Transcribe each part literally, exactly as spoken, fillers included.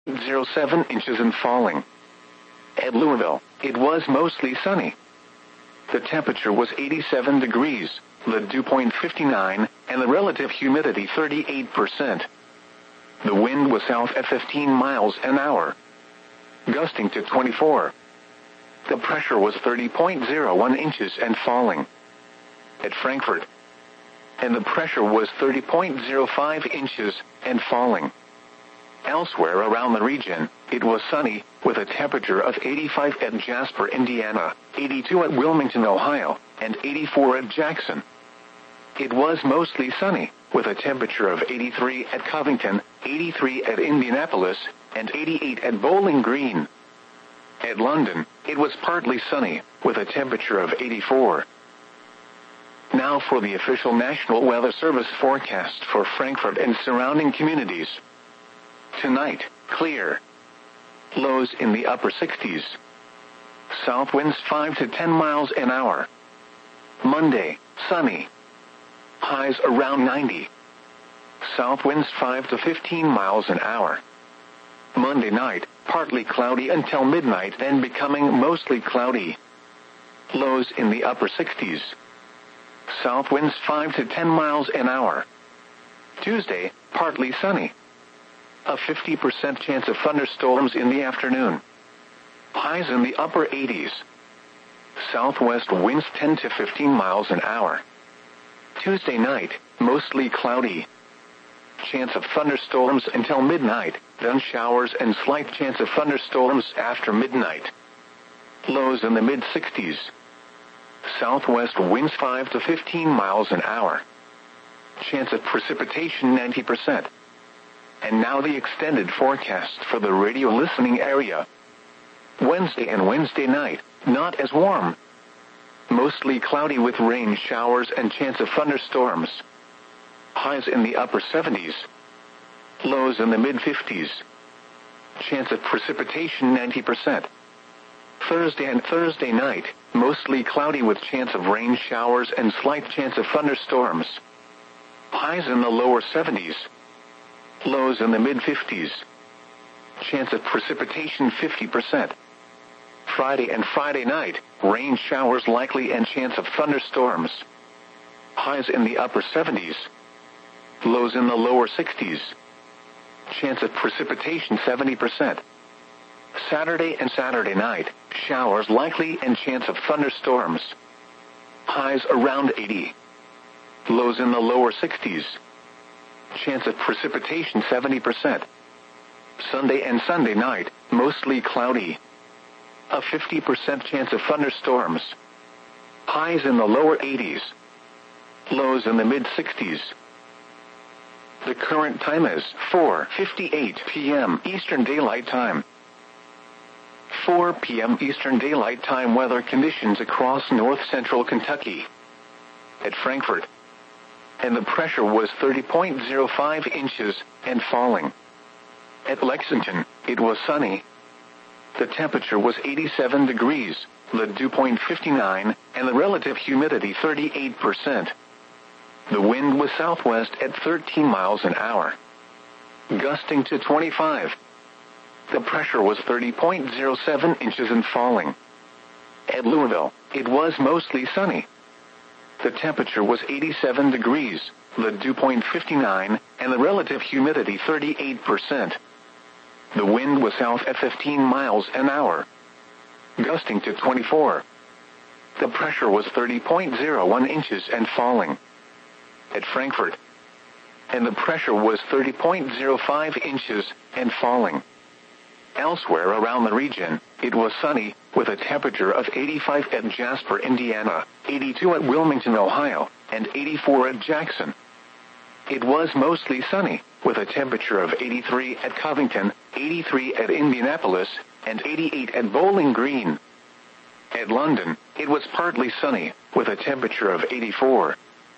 zero seven inches and falling. At Louisville, it was mostly sunny. The temperature was eighty-seven degrees, the dew point fifty-nine, and the relative humidity thirty-eight percent. The wind was south at fifteen miles an hour, gusting to twenty-four. The pressure was thirty point zero one inches and falling. At Frankfurt, and the pressure was thirty point zero five inches and falling. Elsewhere around the region, it was sunny, with a temperature of eighty-five at Jasper, Indiana, eighty-two at Wilmington, Ohio, and eighty-four at Jackson. It was mostly sunny, with a temperature of eighty-three at Covington, eighty-three at Indianapolis, and eighty-eight at Bowling Green. At London, it was partly sunny, with a temperature of eighty-four. Now for the official National Weather Service forecast for Frankfurt and surrounding communities. Tonight, clear. Lows in the upper sixties. South winds five to ten miles an hour. Monday, sunny. Highs around ninety. South winds five to fifteen miles an hour. Monday night, partly cloudy until midnight, then becoming mostly cloudy. Lows in the upper sixties. South winds five to ten miles an hour. Tuesday, partly sunny. A fifty percent chance of thunderstorms in the afternoon. Highs in the upper eighties. Southwest winds ten to fifteen miles an hour. Tuesday night, mostly cloudy. Chance of thunderstorms until midnight, then showers and slight chance of thunderstorms after midnight. Lows in the mid-sixties. Southwest winds five to fifteen miles an hour. Chance of precipitation ninety percent. And now the extended forecast for the radio listening area. Wednesday and Wednesday night, not as warm. Mostly cloudy with rain showers and chance of thunderstorms. Highs in the upper seventies. Lows in the mid-fifties. Chance of precipitation ninety percent. Thursday and Thursday night, mostly cloudy with chance of rain showers and slight chance of thunderstorms. Highs in the lower seventies. Lows in the mid-fifties. Chance of precipitation fifty percent. Friday and Friday night, rain showers likely and chance of thunderstorms. Highs in the upper seventies. Lows in the lower sixties. Chance of precipitation seventy percent. Saturday and Saturday night, showers likely and chance of thunderstorms. Highs around eighty. Lows in the lower sixties. Chance of precipitation seventy percent. Sunday and Sunday night, mostly cloudy. A fifty percent chance of thunderstorms. Highs in the lower eighties. Lows in the mid-sixties. The current time is four fifty-eight p.m. Eastern Daylight Time. four p.m. Eastern Daylight Time weather conditions across north-central Kentucky. At Frankfurt, and the pressure was thirty point zero five inches and falling. At Lexington, it was sunny. The temperature was eighty-seven degrees, the dew point fifty-nine, and the relative humidity thirty-eight percent. The wind was southwest at thirteen miles an hour, gusting to twenty-five. The pressure was thirty point zero seven inches and falling. At Louisville, it was mostly sunny. The temperature was eighty-seven degrees, the dew point fifty-nine, and the relative humidity thirty-eight percent. The wind was south at fifteen miles an hour, gusting to twenty-four. The pressure was thirty point zero one inches and falling. At Frankfurt, and the pressure was thirty point zero five inches and falling. Elsewhere around the region, it was sunny, with a temperature of eighty-five at Jasper, Indiana, eighty-two at Wilmington, Ohio, and eighty-four at Jackson. It was mostly sunny, with a temperature of eighty-three at Covington, eighty-three at Indianapolis, and eighty-eight at Bowling Green. At London, it was partly sunny, with a temperature of eighty-four.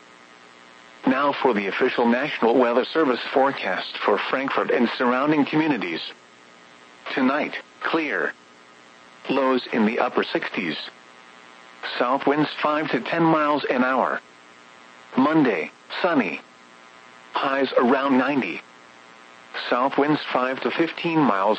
Now for the official National Weather Service forecast for Frankfurt and surrounding communities. Tonight, clear. Lows in the upper sixties. South winds five to ten miles an hour. Monday, sunny. Highs around ninety. South winds five to fifteen miles